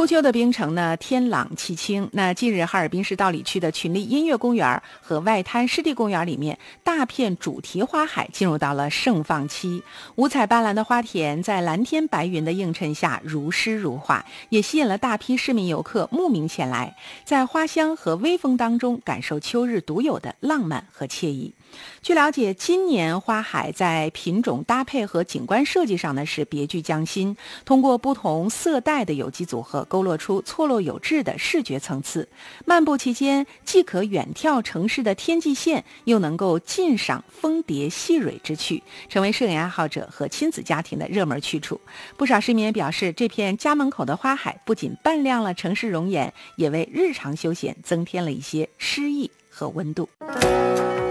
初秋的冰城呢，天朗气清。那近日哈尔滨市道里区的群力音乐公园和外滩湿地公园里面，大片主题花海进入到了盛放期。五彩斑斓的花田在蓝天白云的映衬下如诗如画，也吸引了大批市民游客慕名前来，在花香和微风当中感受秋日独有的浪漫和惬意。据了解，今年花海在品种搭配和景观设计上呢是别具匠心，通过不同色带的有机组合，勾勒出错落有致的视觉层次。漫步期间，既可远眺城市的天际线，又能够尽赏蜂蝶戏蕊之趣，成为摄影爱好者和亲子家庭的热门去处。不少市民也表示，这片家门口的花海不仅扮亮了城市容颜，也为日常休闲增添了一些诗意和温度。